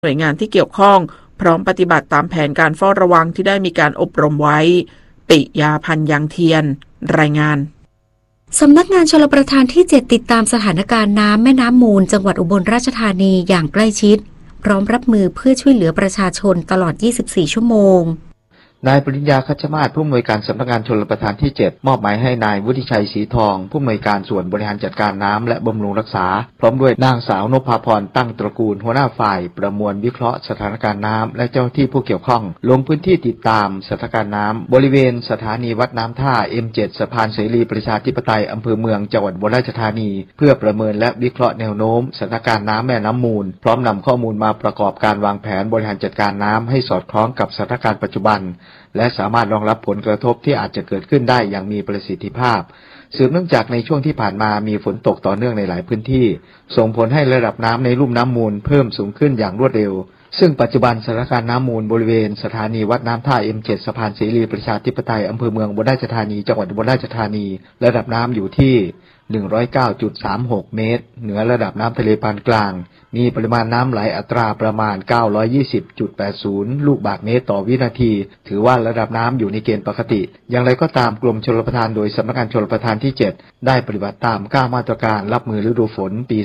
หน่วยงานที่เกี่ยวข้องพร้อมปฏิบัติตามแผนการเฝ้าระวังที่ได้มีการอบรมไว้ปิยาพันธ์ยังเทียนรายงานสำนักงานชลประทานที่ 7 ติดตามสถานการณ์น้ำแม่น้ำมูลจังหวัดอุบลราชธานีอย่างใกล้ชิดพร้อมรับมือเพื่อช่วยเหลือประชาชนตลอด 24 ชั่วโมงนายปริญญา คัชมาศผู้อำนวยการสำนักงานชลประทานที่ 7 มอบหมายให้นายวุฒิชัยศรีทองผู้อำนวยการส่วนบริหารจัดการน้ำและบำรุงรักษาพร้อมด้วยนางสาวนภาพรตั้งตระกูลหัวหน้าฝ่ายประมวลวิเคราะห์สถานการณ์น้ำและเจ้าหน้าที่ผู้เกี่ยวข้องลงพื้นที่ติดตามสถานการณ์น้ำบริเวณสถานีวัดน้ำท่า M7 สะพานเสรีประชาธิปไตยอำเภอเมืองจังหวัดอุบลราชธานีเพื่อประเมินและวิเคราะห์แนวโน้มสถานการณ์น้ำแม่น้ำมูลพร้อมนำข้อมูลมาประกอบการวางแผนบริหารจัดการน้ำให้สอดคล้องกับสถานการณ์ปัจจุบันและสามารถรองรับผลกระทบที่อาจจะเกิดขึ้นได้อย่างมีประสิทธิภาพสืบเนื่องจากในช่วงที่ผ่านมามีฝนตกต่อเนื่องในหลายพื้นที่ส่งผลให้ระดับน้ำในลุ่มน้ำมูลเพิ่มสูงขึ้นอย่างรวดเร็วซึ่งปัจจุบันสถานการณ์น้ำมูลบริเวณสถานีวัดน้ำท่า M7 สะพานเสรีประชาธิปไตยอำเภอเมืองอุบลราชธานีจังหวัดอุบลราชธานีระดับน้ำอยู่ที่ 109.36 เมตรเหนือระดับน้ำทะเลปานกลางมีปริมาณน้ำไหลอัตราประมาณ 920.80 ลูกบาศก์เมตรต่อวินาทีถือว่าระดับน้ำอยู่ในเกณฑ์ปกติอย่างไรก็ตามกรมชลประทานโดยสำนักงานชลประทานที่ 7 ได้ปฏิบัติตาม9มาตรการรับมือฤดูฝนปี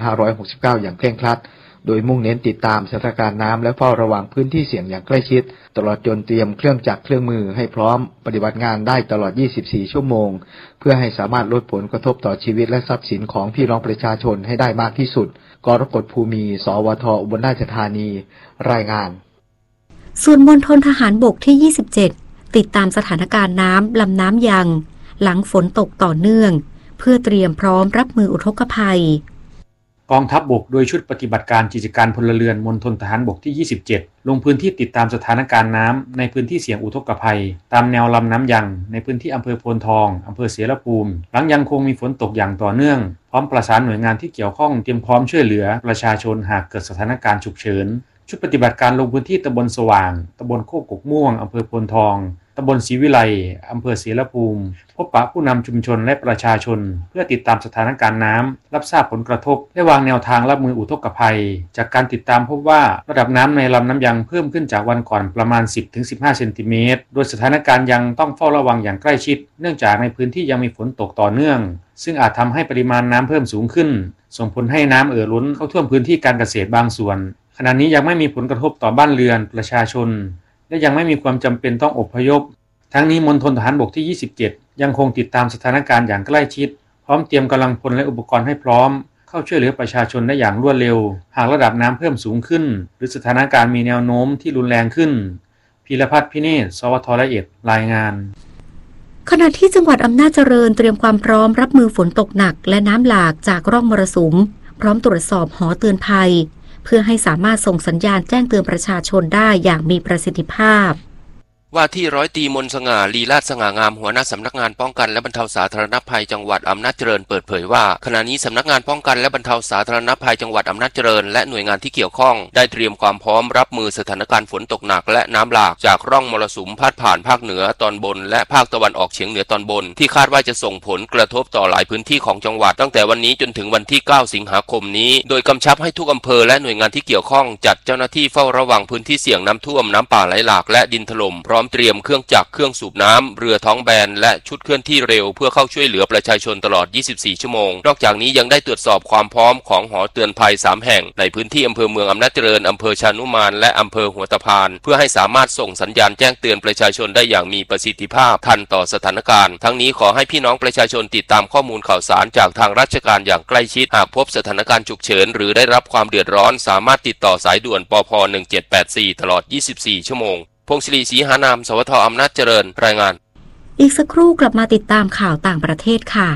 2569 อย่างเคร่งครัดโดยมุ่งเน้นติดตามสถานการณ์น้ำและเฝ้าระวังพื้นที่เสี่ยงอย่างใกล้ชิดตลอดจนเตรียมเครื่องจักรเครื่องมือให้พร้อมปฏิบัติงานได้ตลอด 24 ชั่วโมงเพื่อให้สามารถลดผลกระทบต่อชีวิตและทรัพย์สินของพี่น้องประชาชนให้ได้มากที่สุดกรกฎภูมิ สวท อุบลราชธานีรายงานส่วนมณฑลทหารบกที่ 27 ติดตามสถานการณ์น้ำลำน้ำยังหลังฝนตกต่อเนื่องเพื่อเตรียมพร้อมรับมืออุทกภัยกองทัพบกโดยชุดปฏิบัติการกิจการพลเรือนมณฑลทหารบกที่ 27 ลงพื้นที่ติดตามสถานการณ์น้ำในพื้นที่เสี่ยงอุทกภัยตามแนวลำน้ำยังในพื้นที่อำเภอโพนทองอำเภอเสรภูมิหลังยังคงมีฝนตกอย่างต่อเนื่องพร้อมประสานหน่วยงานที่เกี่ยวข้องเตรียมพร้อมช่วยเหลือประชาชนหากเกิดสถานการณ์ฉุกเฉินชุดปฏิบัติการลงพื้นที่ตำบลสว่างตำบลโคกกม่วงอำเภอโพนทองตำบลศรีวิไลอำเภอเสรภูมิพบปะผู้นำชุมชนและประชาชนเพื่อติดตามสถานการณ์น้ำรับทราบผลกระทบและวางแนวทางรับมืออุทกภัยจากการติดตามพบว่าระดับน้ำในลำน้ำยังเพิ่มขึ้นจากวันก่อนประมาณ 10-15 เซนติเมตรโดยสถานการณ์ยังต้องเฝ้าระวังอย่างใกล้ชิดเนื่องจากในพื้นที่ยังมีฝนตกต่อเนื่องซึ่งอาจทำให้ปริมาณน้ำเพิ่มสูงขึ้นส่งผลให้น้ำล้นเข้าท่วมพื้นที่การเกษตรบางส่วนขณะนี้ยังไม่มีผลกระทบต่อบ้านเรือนประชาชนและยังไม่มีความจำเป็นต้องอพยพทั้งนี้มณฑลทหารบกที่ 27 ยังคงติดตามสถานการณ์อย่างใกล้ชิดพร้อมเตรียมกำลังพลและอุปกรณ์ให้พร้อมเข้าช่วยเหลือประชาชนได้อย่างรวดเร็วหากระดับน้ำเพิ่มสูงขึ้นหรือสถานการณ์มีแนวโน้มที่รุนแรงขึ้นพีรพัฒน์ พิเนศ สวท ละเอียดรายงานขณะที่จังหวัดอำนาจเจริญเตรียมความพร้อมรับมือฝนตกหนักและน้ำหลากจากร่องมรสุมพร้อมตรวจสอบหอเตือนภัยเพื่อให้สามารถส่งสัญญาณแจ้งเตือนประชาชนได้อย่างมีประสิทธิภาพว่าที่ร้อยตรีมนต์สง่าลีลาศสง่างามหัวหน้าสำนักงานป้องกันและบรรเทาสาธารณภัยจังหวัดอำนาจเจริญเปิดเผยว่าขณะนี้สำนักงานป้องกันและบรรเทาสาธารณภัยจังหวัดอำนาจเจริญและหน่วยงานที่เกี่ยวข้องได้เตรียมความพร้อมรับมือสถานการณ์ฝนตกหนักและน้ำหลากจากร่องมรสุมพาดผ่านภาคเหนือตอนบนและภาคตะวันออกเฉียงเหนือตอนบนที่คาดว่าจะส่งผลกระทบต่อหลายพื้นที่ของจังหวัดตั้งแต่วันนี้จนถึงวันที่ 9 สิงหาคมนี้โดยกำชับให้ทุกอำเภอและหน่วยงานที่เกี่ยวข้องจัดเจ้าหน้าที่เฝ้าระวังพื้นที่เสี่ยงน้ำท่วมน้ำป่าไหลหลากและดินถล่มพร้อมเตรียมเครื่องจักรเครื่องสูบน้ำเรือท้องแบนและชุดเคลื่อนที่เร็วเพื่อเข้าช่วยเหลือประชาชนตลอด 24 ชั่วโมงนอกจากนี้ยังได้ตรวจสอบความพร้อมของหอเตือนภัย 3 แห่งในพื้นที่อำเภอเมืองอำนาจเจริญอำเภอชานุมานและอำเภอหัวตะพานเพื่อให้สามารถส่งสัญญาณแจ้งเตือนประชาชนได้อย่างมีประสิทธิภาพทันต่อสถานการณ์ทั้งนี้ขอให้พี่น้องประชาชนติดตามข้อมูลข่าวสารจากทางราชการอย่างใกล้ชิดหากพบสถานการณ์ฉุกเฉินหรือได้รับความเดือดร้อนสามารถติดต่อสายด่วนปภ1784ตลอด 24 ชั่วโมงพงศิริศรีหานาม สวท อำนาจเจริญรายงานอีกสักครู่กลับมาติดตามข่าวต่างประเทศค่ะ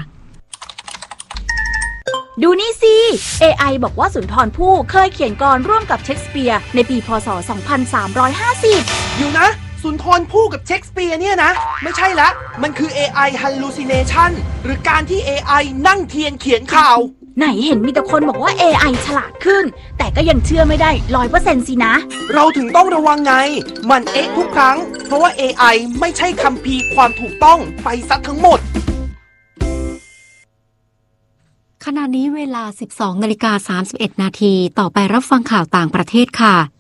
ดูนี่สิ AI บอกว่าสุนทรภู่เคยเขียนกลอนร่วมกับเชคสเปียร์ในปีพ.ศ. 2350 อยู่นะสุนทรภู่กับเชคสเปียร์เนี่ยนะไม่ใช่ละมันคือ AI hallucination หรือการที่ AI นั่งเทียนเขียนข่าวไหนเห็นมีแต่คนบอกว่า AI ฉลาดขึ้นแต่ก็ยังเชื่อไม่ได้ 100% สินะเราถึงต้องระวังไงมันทุกครั้งเพราะว่า AI ไม่ใช่คัมภีร์ความถูกต้องไปซะทั้งหมดขณะนี้เวลา 12:31 นาทีต่อไปรับฟังข่าวต่างประเทศค่ะ